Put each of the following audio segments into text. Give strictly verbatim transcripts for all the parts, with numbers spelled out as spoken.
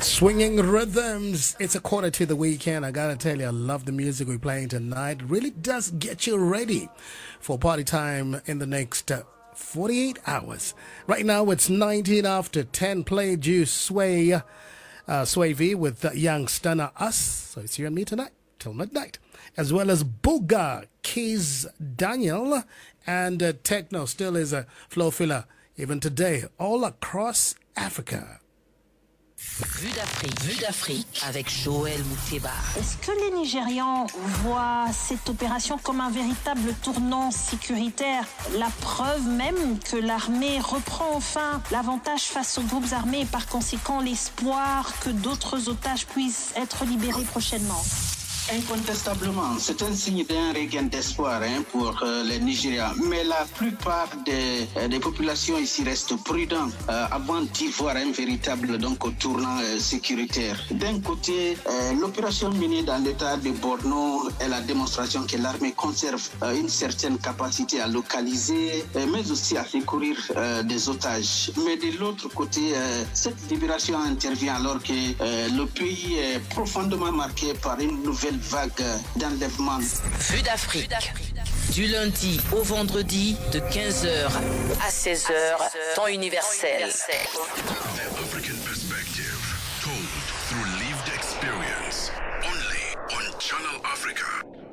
Swinging rhythms. It's a quarter to the weekend. I gotta tell you, I love the music we're playing tonight. It really does get you ready for party time in the next uh, forty-eight hours. Right now, it's nineteen after ten. Play Juice Sway, uh, Sway V with uh, Young Stunner Us. So it's you and me tonight till midnight. As well as Booga, Keys Daniel, and uh, Techno still is a flow filler even today all across Africa. Vue d'Afrique, Vue d'Afrique avec Joël Mouteba. Est-ce que les Nigérians voient cette opération comme un véritable tournant sécuritaire? La preuve même que l'armée reprend enfin l'avantage face aux groupes armés et par conséquent l'espoir que d'autres otages puissent être libérés prochainement. Incontestablement, c'est un signe d'un regain d'espoir hein, pour euh, les Nigérians. Mais la plupart des, euh, des populations ici restent prudentes euh, avant d'y voir un véritable donc, tournant euh, sécuritaire. D'un côté, euh, l'opération menée dans l'état de Borno est la démonstration que l'armée conserve euh, une certaine capacité à localiser, euh, mais aussi à secourir euh, des otages. Mais de l'autre côté, euh, cette libération intervient alors que euh, le pays est profondément marqué par une nouvelle vague d'enlèvement. Vue d'Afrique. Du lundi au vendredi de quinze heures à seize heures, temps universel. The African perspective, told through lived experience. Only on Channel Africa.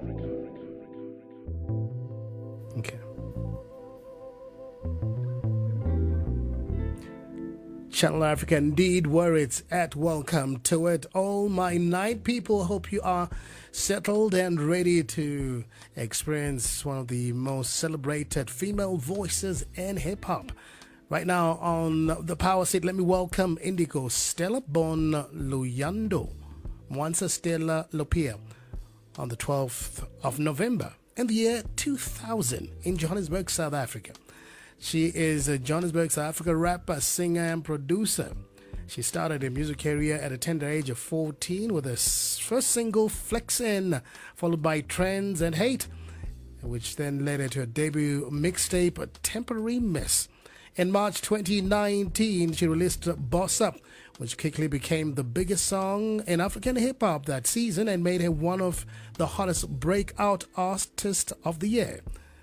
Okay. Channel Africa, indeed, where it's at. Welcome to it. All my night people, hope you are settled and ready to experience one of the most celebrated female voices in hip-hop. Right now on the power seat, let me welcome Indigo Stella Bon Luyando, Mwansa Stella Lopia, on the twelfth of November in the year two thousand in Johannesburg, South Africa. She is a Johannesburg, South Africa rapper, singer, and producer. She started her music career at a tender age of fourteen with her first single, Flexin', followed by Trends and Hate, which then led her to a debut mixtape, A Temporary Miss. In March twenty nineteen, she released Boss Up, which quickly became the biggest song in African hip-hop that season and made her one of the hottest breakout artists of the year.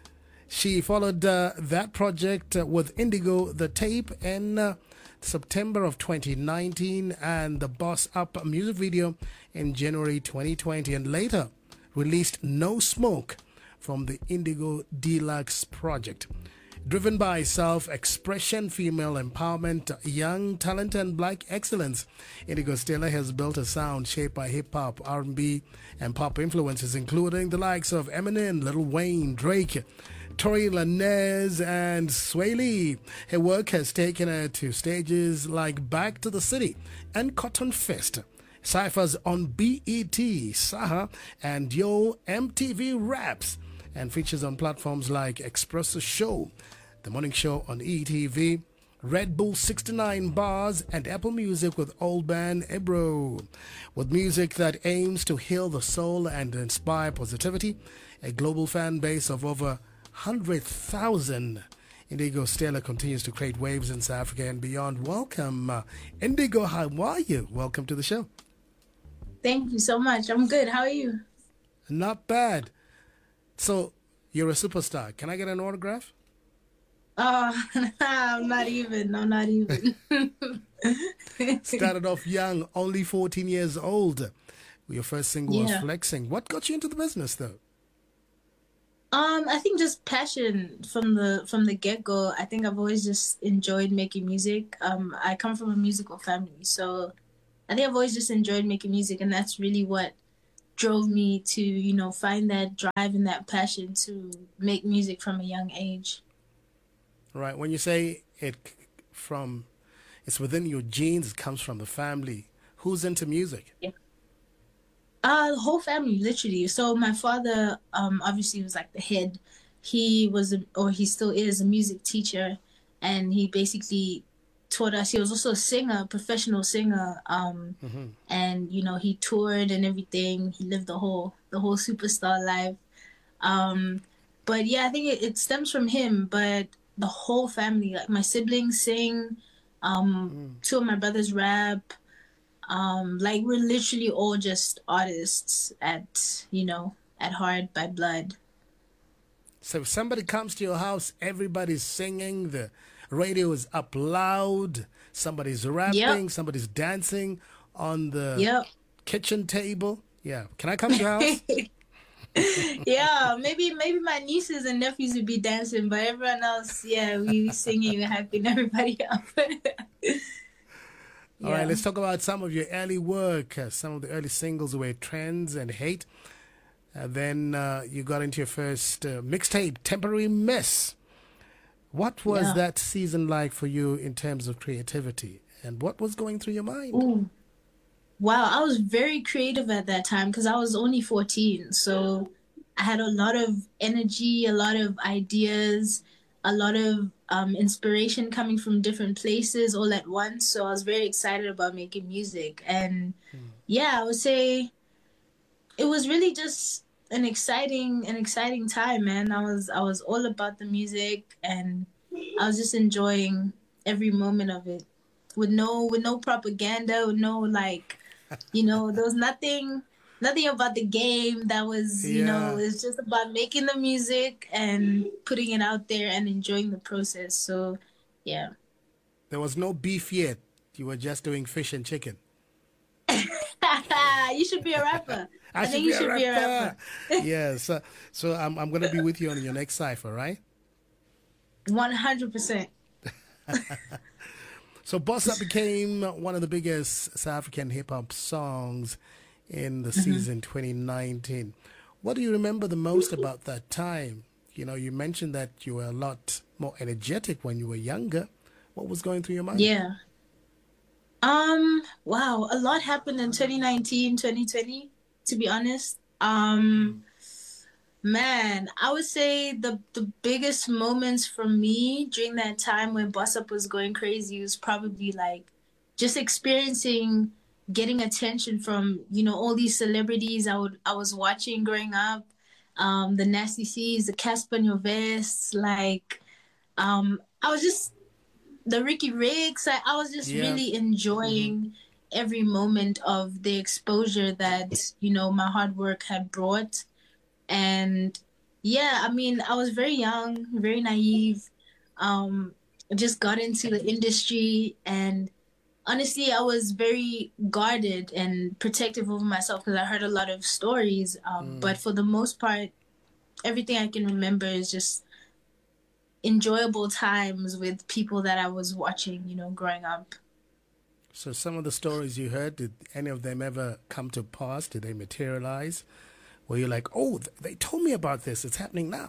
She followed uh, that project uh, with Indigo the Tape in uh, September of twenty nineteen and the Boss Up music video in January twenty twenty, and later released No Smoke from the Indigo Deluxe project. Driven by self-expression, female empowerment, young talent, and black excellence, Indigo Stella has built a sound shaped by hip-hop, R and B, and pop influences, including the likes of Eminem, Lil Wayne, Drake, Tory Lanez, and Sway Lee. Her work has taken her to stages like Back to the City and Cotton Fest, cyphers on B E T, Saha, and Yo M T V Raps, and features on platforms like Expresso Show, The Morning Show on E T V, Red Bull sixty-nine Bars, and Apple Music with old band Ebro. With music that aims to heal the soul and inspire positivity, a global fan base of over one hundred thousand, Indigo Stella continues to create waves in South Africa and beyond. Welcome, uh, Indigo. How are you? Welcome to the show. Thank you so much. I'm good. How are you? Not bad. So, you're a superstar. Can I get an autograph? Uh, I'm not even. I'm not even. Started off young, only fourteen years old. Your first single was Yeah. Flexing. What got you into the business, though? Um, I think just passion from the from the get go. I think I've always just enjoyed making music. Um, I come from a musical family, so I think I've always just enjoyed making music, and that's really what drove me to, you know, find that drive and that passion to make music from a young age. Right. When you say it from, it's within your genes, it comes from the family. Who's into music? Yeah. Uh, the whole family, literally. So my father, um, obviously was like the head. He was, a, or he still is, a music teacher, and he basically taught us. He was also a singer, a professional singer, um, Mm-hmm. and you know he toured and everything. He lived the whole the whole superstar life. Um, but yeah, I think it, it stems from him. But the whole family, like my siblings, sing. Um, Two of my brothers rap. Um, like we're literally all just artists at, you know, at heart by blood. So if somebody comes to your house, everybody's singing, the radio is up loud, somebody's rapping, Yep. somebody's dancing on the Yep. kitchen table. Yeah. Can I come to your house? Yeah, maybe maybe my nieces and nephews would be dancing, but everyone else, yeah, we be singing and hyping everybody up. All right, Yeah. let's talk about some of your early work. Uh, some of the early singles were Trends and Hate. Uh, then uh, you got into your first uh, mixtape, Temporary Mess. What was Yeah. that season like for you in terms of creativity? And what was going through your mind? Ooh. Wow, I was very creative at that time because I was only fourteen. So I had a lot of energy, a lot of ideas, a lot of um, inspiration coming from different places all at once. So I was very excited about making music. And yeah, I would say it was really just an exciting, an exciting time, man. I was, I was all about the music and I was just enjoying every moment of it with no, with no propaganda, with no like, you know, there was nothing, nothing about the game that was, you know, Yeah. it's just about making the music and putting it out there and enjoying the process. So, yeah. There was no beef yet. You were just doing fish and chicken. You should be a rapper. I, I should think be you should a be a rapper. rapper. Yeah, so, so I'm, I'm going to be with you on your next cipher, right? one hundred percent. So Boss Up became one of the biggest South African hip-hop songs in the season twenty nineteen. What do you remember the most about that time? You know, you mentioned that you were a lot more energetic when you were younger. What was going through your mind? Yeah. Um, wow, a lot happened in twenty nineteen, twenty twenty, to be honest. Um, man, I would say the the biggest moments for me during that time when Boss Up was going crazy was probably like just experiencing getting attention from, you know, all these celebrities I would I was watching growing up. Um, the Nasty C's, the Casper Nyovest, like um I was just the Ricky Riggs, I, I was just Yeah. really enjoying every moment of the exposure that, you know, my hard work had brought. And yeah, I mean, I was very young, very naive, um, just got into the industry. And honestly, I was very guarded and protective over myself because I heard a lot of stories. Um, But for the most part, everything I can remember is just enjoyable times with people that I was watching, you know, growing up. So some of the stories you heard, did any of them ever come to pass? Did they materialize? Were you like, oh, th- they told me about this. It's happening now.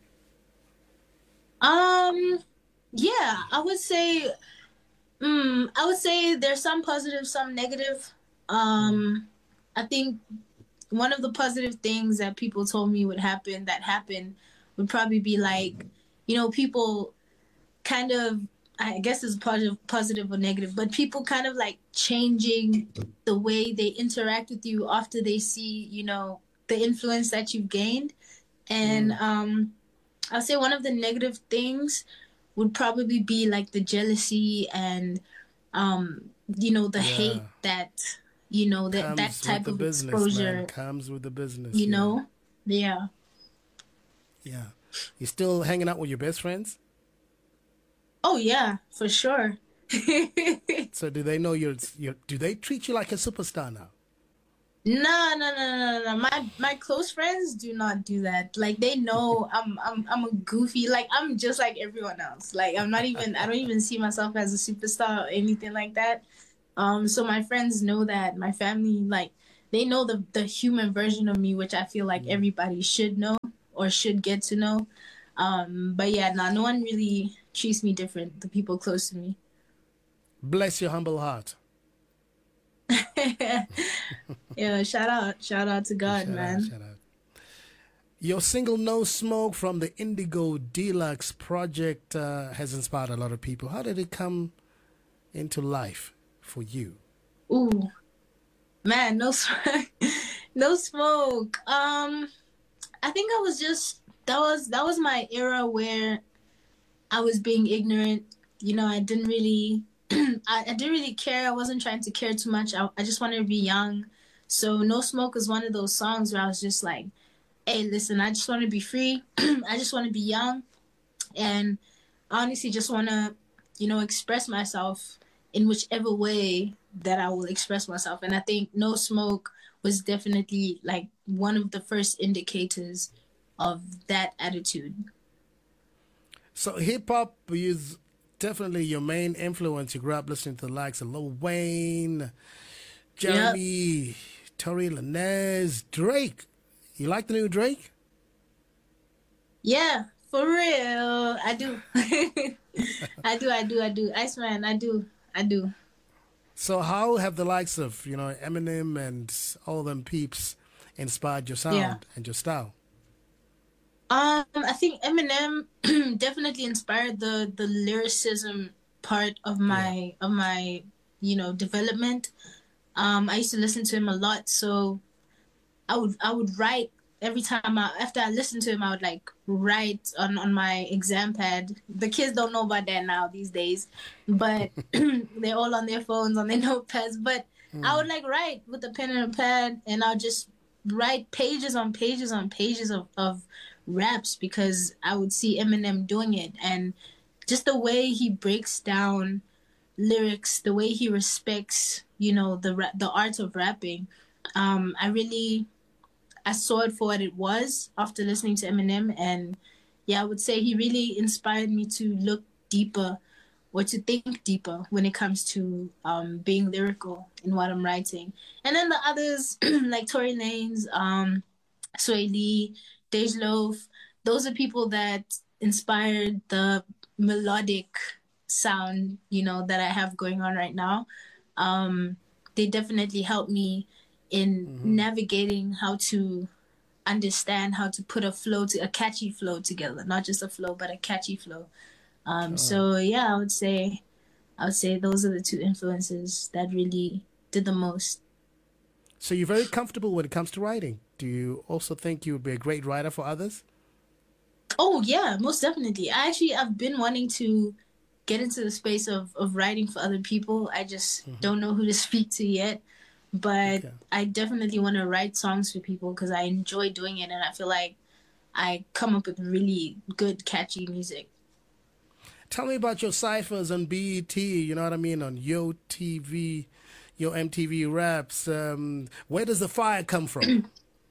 Um, yeah, I would say, mm, I would say there's some positive, some negative. Um, I think one of the positive things that people told me would happen that happened would probably be like, you know, people kind of, I guess it's positive, positive or negative, but people kind of like changing the way they interact with you after they see, you know, the influence that you've gained. And um, I'll say one of the negative things would probably be like the jealousy and, um, you know, the Yeah. hate that, you know, that, Comes that with type the of business, exposure, man. Comes with the business. you yeah. know? Yeah. Yeah. You still hanging out with your best friends? Oh, yeah, for sure. So do they know you're, you're do they treat you like a superstar now? No, no, no, no, no. My my close friends do not do that. Like they know I'm I'm I'm a goofy. Like I'm just like everyone else. Like I'm not even I don't even see myself as a superstar or anything like that. Um so my friends know that. My family, like they know the the human version of me, which I feel like everybody should know or should get to know. Um but yeah, no, no one really treats me different, the people close to me. Bless your humble heart. Yeah, shout out, shout out to God, Shout man. out, shout out. Your single No Smoke from the Indigo Deluxe project uh, has inspired a lot of people. How did it come into life for you? Ooh, man, no smoke, no smoke. Um, I think I was just that was that was my era where I was being ignorant. You know, I didn't really I, I didn't really care. I wasn't trying to care too much. I, I just wanted to be young. So No Smoke was one of those songs where I was just like, hey, listen, I just want to be free. I just want to be young. And honestly, just want to, you know, express myself in whichever way that I will express myself. And I think No Smoke was definitely like one of the first indicators of that attitude. So hip hop is definitely your main influence. You grew up listening to the likes of Lil Wayne, Jeremy, yep. Tory Lanez, Drake. You like the new Drake? Yeah, for real. I do. I do, I do, I do. Iceman, I do, I do. So how have the likes of, you know, Eminem and all them peeps inspired your sound yeah. and your style? Um, I think Eminem definitely inspired the, the lyricism part of my yeah. of my, you know, development. Um, I used to listen to him a lot, so I would I would write every time I, after I listened to him, I would like write on, on my exam pad. The kids don't know about that now these days, but they're all on their phones, on their notepads. But mm. I would like write with a pen and a pad, and I'll just write pages on pages on pages of, of raps because I would see Eminem doing it, and just the way he breaks down lyrics, the way he respects, you know, the ra- the art of rapping. Um, I really. I saw it for what it was after listening to Eminem. And yeah, I would say he really inspired me to look deeper or to think deeper when it comes to um, being lyrical in what I'm writing. And then the others, like Tory Lanez, um, Sway Lee, Dej Loaf, those are people that inspired the melodic sound, you know, that I have going on right now. Um, they definitely helped me in mm-hmm. navigating how to understand how to put a flow to a catchy flow together, not just a flow, but a catchy flow. Um, sure. So yeah, I would say, I would say those are the two influences that really did the most. So you're very comfortable when it comes to writing. Do you also think you would be a great writer for others? Oh yeah, most definitely. I actually, I've been wanting to get into the space of, of writing for other people. I just mm-hmm. don't know who to speak to yet. But okay. I definitely want to write songs for people because I enjoy doing it, and I feel like I come up with really good, catchy music. Tell me about your cyphers on B E T, you know what I mean, on Yo T V, Yo M T V Raps. Um, where does the fire come from?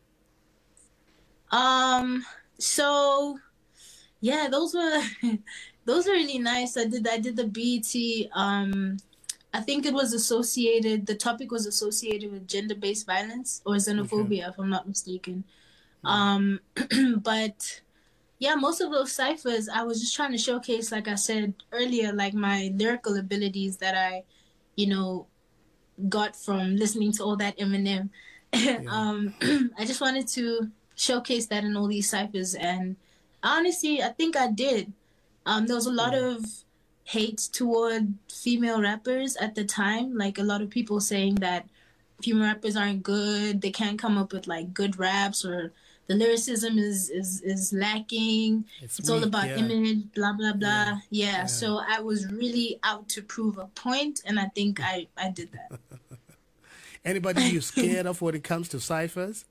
um. So, yeah, those were those were really nice. I did I did the B E T. Um. I think it was associated, the topic was associated with gender-based violence or xenophobia, okay. if I'm not mistaken. Mm. Um, but yeah, most of those ciphers, I was just trying to showcase, like I said earlier, like my lyrical abilities that I, you know, got from listening to all that Eminem. Yeah. um, I just wanted to showcase that in all these ciphers. And honestly, I think I did. Um, there was a lot yeah. of hate toward female rappers at the time, like a lot of people saying that female rappers aren't good, they can't come up with like good raps, or the lyricism is is is lacking, it's, it's all about yeah. image, blah blah blah. Yeah. Yeah. yeah so I was really out to prove a point, and I think I I did that. Anybody you scared of when it comes to ciphers?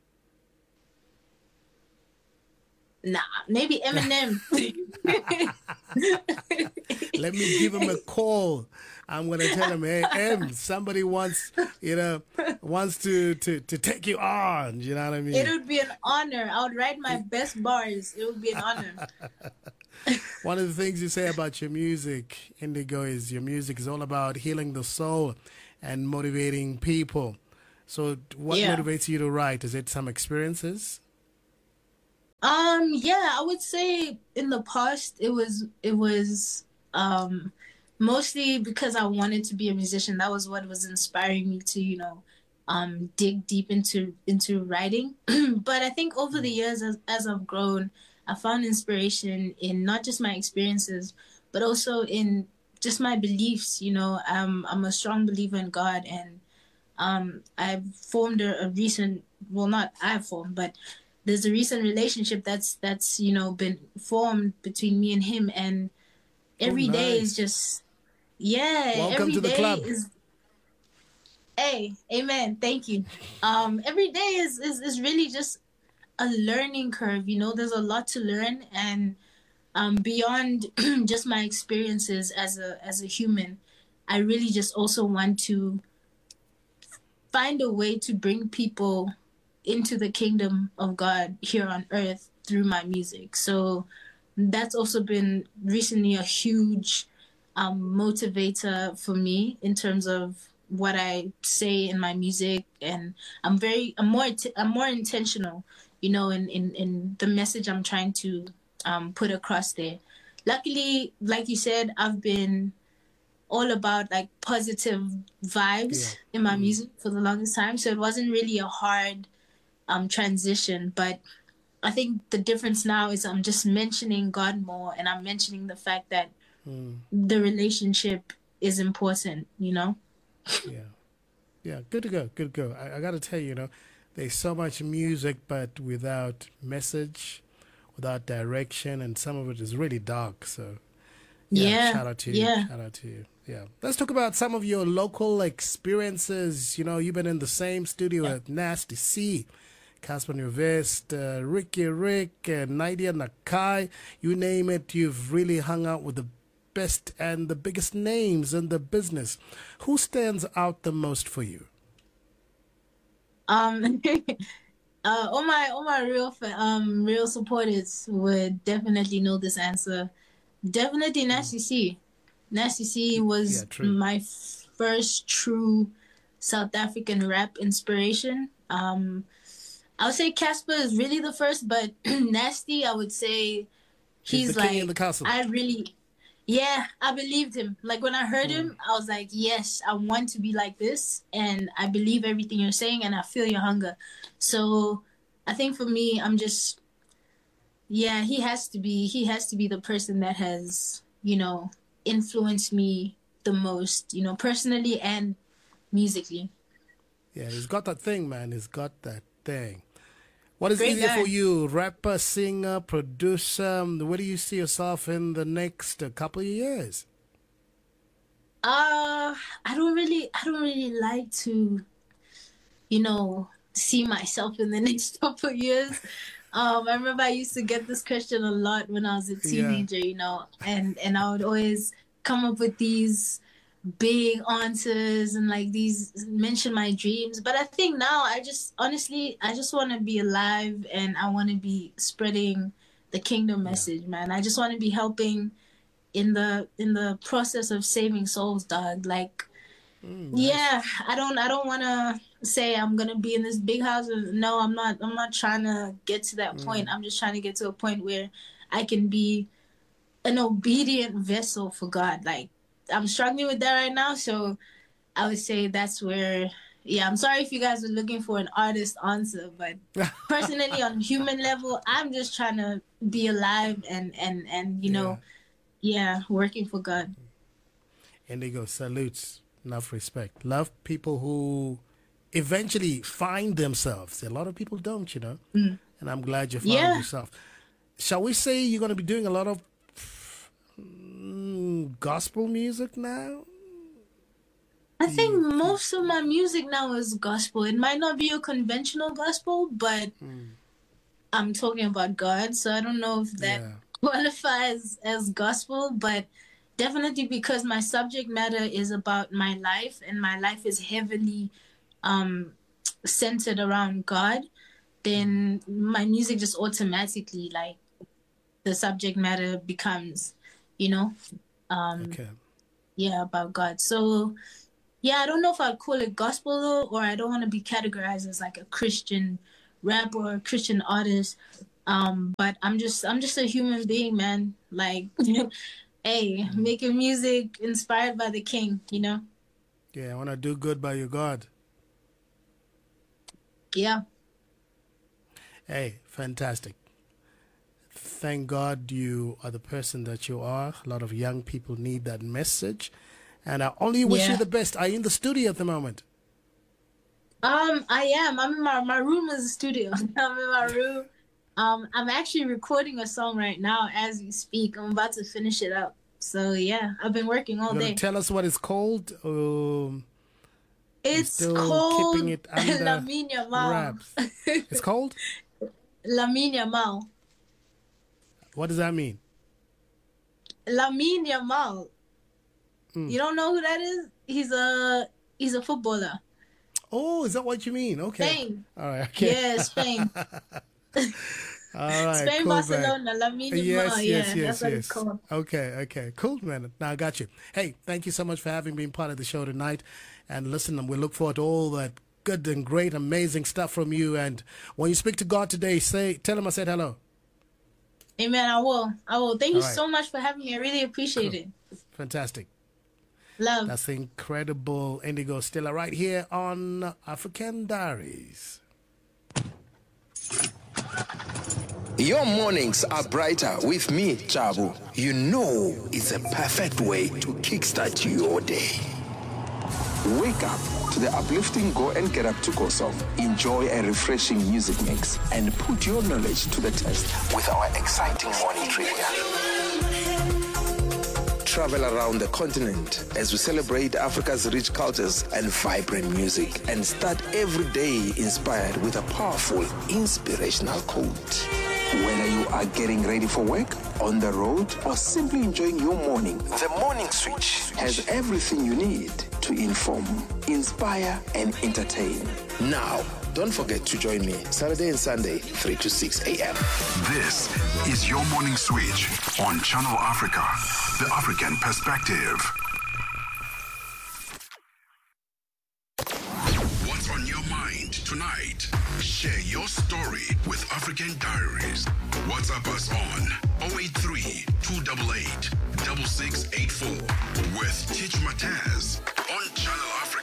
Nah, maybe Eminem. Let me give him a call. I'm gonna tell him, hey, Em, somebody wants, you know, wants to, to, to take you on. You know what I mean? It would be an honor. I would write my best bars. It would be an honor. One of the things you say about your music, Indigo, is your music is all about healing the soul and motivating people. So what yeah. motivates you to write? Is it some experiences? Um, yeah, I would say in the past it was it was um mostly because I wanted to be a musician. That was what was inspiring me to, you know, um dig deep into into writing. But I think over the years as as I've grown, I found inspiration in not just my experiences, but also in just my beliefs. You know, um I'm a strong believer in God, and um I've formed a, a recent well not I've formed, but there's a recent relationship that's that's you know been formed between me and him, and every oh, nice. day is just Yeah, Welcome every to the day club. is. Hey, amen. Thank you. Um, every day is, is is really just a learning curve. You know, there's a lot to learn, and um, beyond just my experiences as a as a human, I really just also want to find a way to bring people into the kingdom of God here on earth through my music. So that's also been recently a huge um, motivator for me in terms of what I say in my music, and I'm very I'm more I'm more intentional, you know, in in, in the message I'm trying to um, put across there. Luckily, like you said, I've been all about like positive vibes Yeah. in my music for the longest time, so it wasn't really a hard um, transition. But I think the difference now is I'm just mentioning God more, and I'm mentioning the fact that Mm. the relationship is important, you know? Yeah. Yeah. Good to go. Good to go. I, I got to tell you, you know, there's so much music, but without message, without direction, and some of it is really dark. So, yeah, Yeah, shout out to you. yeah. Shout out to you. Yeah. Let's talk about some of your local experiences. You know, you've been in the same studio Yeah. at Nasty C, Casper Nuvest, uh, Ricky Rick, uh, Nadia Nakai. You name it, you've really hung out with the best and the biggest names in the business. Who stands out the most for you? Um, uh, all my all my real fa- um real supporters would definitely know this answer. Definitely Nasty C. Nasty C Yeah, was true. my first true South African rap inspiration. Um, I would say Casper is really the first, but Nasty, I would say He's he's the king like in the castle. I really, yeah, I believed him. Like when I heard him, I was like, yes, I want to be like this, and I believe everything you're saying, and I feel your hunger. So I think for me, I'm just, yeah, he has to be, he has to be the person that has, you know, influenced me the most, you know, personally and musically. Yeah, he's got that thing, man. He's got that thing. What is Great easier guy. for you, rapper, singer, producer? Where do you see yourself in the next uh, couple of years? Uh, I don't really, I don't really like to, you know, see myself in the next couple of years. Um, I remember I used to get this question a lot when I was a Yeah. teenager, you know, and and I would always come up with these big answers and like these mention my dreams. But I think now I just honestly I just want to be alive, and I want to be spreading the kingdom message, man. I just want to be helping in the in the process of saving souls, dog. Like Mm, nice. yeah, I don't I don't want to say I'm going to be in this big house. No, I'm not I'm not trying to get to that point. I'm just trying to get to a point where I can be an obedient vessel for God. Like I'm struggling with that right now, so I would say that's where yeah, I'm sorry if you guys are looking for an artist answer, but personally on human level, I'm just trying to be alive and and and you know, yeah, working for God. Indigo, salutes, enough respect. Love people who eventually find themselves. A lot of people don't, you know. Mm. And I'm glad you found Yeah. yourself. Shall we say you're going to be doing a lot of mm, gospel music now? I think most of my music now is gospel. It might not be a conventional gospel, but I'm talking about God, so I don't know if that Yeah. qualifies as gospel, but definitely because my subject matter is about my life, and my life is heavily um, centered around God, then my music just automatically, like, the subject matter becomes, you know, um, Okay. yeah, about God. So, yeah, I don't know if I'd call it gospel though, or I don't want to be categorized as like a Christian rapper or a Christian artist. Um, but I'm just I'm just a human being, man. Like, hey, making music inspired by the King, you know? Yeah, I want to do good by your God. Yeah. Hey, fantastic. Thank God you are the person that you are. A lot of young people need that message. And I only wish Yeah. you the best. Are you in the studio at the moment? Um, I am. I'm in my my room is a studio. I'm in my room. Um, I'm actually recording a song right now as we speak. I'm about to finish it up. So yeah, I've been working all You day. want to tell us what it's called? Um, It's still called keeping it under Lamine Yamal. wraps. It's called? Lamine Yamal. What does that mean? Lamine Yamal. Mm. You don't know who that is? He's a he's a footballer. Oh, is that what you mean? Okay. Spain. All right. Okay. Yeah, Spain. All right. Spain, cool, Barcelona, man. Lamine Yamal. Yes, yeah, yes, yes, that's what yes. it's called. Okay, okay. Cool, man. Now I got you. Hey, thank you so much for having been part of the show tonight. And listen, we look forward to all that good and great, amazing stuff from you. And when you speak to God today, say, tell him I said hello. Amen. I will. I will. Thank All you right. so much for having me. I really appreciate Cool. it. Fantastic. Love. That's the incredible Indigo Stella right here on African Diaries. Your mornings are brighter with me, Chabu. You know it's a perfect way to kickstart your day. Wake up to the uplifting Go and Get Up to Go song. Enjoy a refreshing music mix and put your knowledge to the test with our exciting morning trivia. Travel around the continent as we celebrate Africa's rich cultures and vibrant music, and start every day inspired with a powerful, inspirational quote. Whether you are getting ready for work, on the road, or simply enjoying your morning, the Morning Switch has everything you need to inform, inspire, and entertain. Now, don't forget to join me Saturday and Sunday, three to six a.m. This is your morning switch on Channel Africa, the African perspective. What's on your mind tonight? Share your story with African Diaries. WhatsApp us on oh eight three, two eight eight, six six eight four with Teach Mataz on Channel Africa.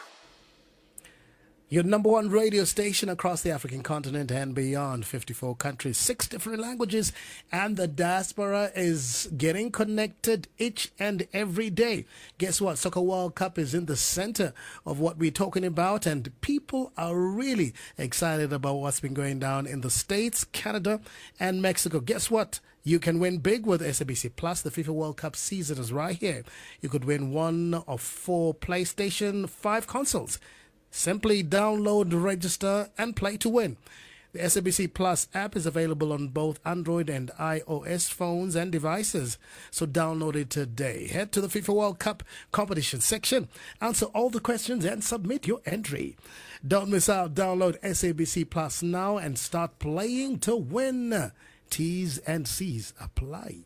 Your number one radio station across the African continent and beyond, fifty-four countries, six different languages, and the diaspora is getting connected each and every day. Guess what? Soccer World Cup is in the center of what we're talking about, and people are really excited about what's been going down in the States, Canada, and Mexico. Guess what? You can win big with S A B C Plus. The FIFA World Cup season is right here. You could win one of four PlayStation five consoles. Simply download, register, and play to win. The S A B C Plus app is available on both Android and iOS phones and devices, so download it today. Head to the FIFA World Cup competition section, answer all the questions, and submit your entry. Don't miss out. Download S A B C Plus now and start playing to win. T's and C's apply.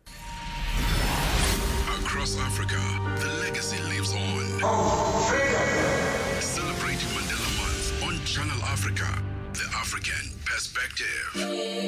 Across Africa, the legacy lives on. Celebrating Mandela Month on Channel Africa, the African perspective.